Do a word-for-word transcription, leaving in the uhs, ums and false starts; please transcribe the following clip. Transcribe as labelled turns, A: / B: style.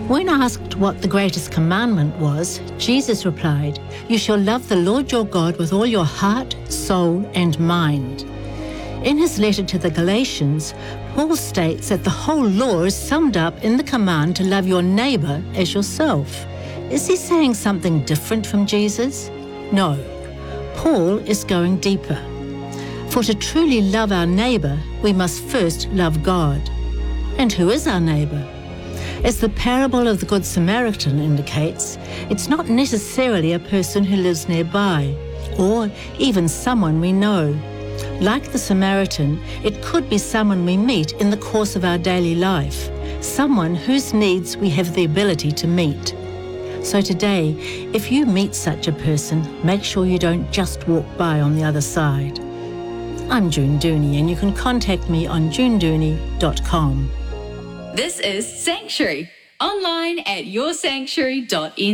A: When asked what the greatest commandment was, Jesus replied, "You shall love the Lord your God with all your heart, soul, and mind." In his letter to the Galatians, Paul states that the whole law is summed up in the command to love your neighbor as yourself. Is he saying something different from Jesus? No. Paul is going deeper. For to truly love our neighbor, we must first love God. And who is our neighbor? As the parable of the Good Samaritan indicates, it's not necessarily a person who lives nearby, or even someone we know. Like the Samaritan, it could be someone we meet in the course of our daily life, someone whose needs we have the ability to meet. So today, if you meet such a person, make sure you don't just walk by on the other side. I'm June Dooney, and you can contact me on june dooney dot com.
B: This is Sanctuary, online at your sanctuary dot n z.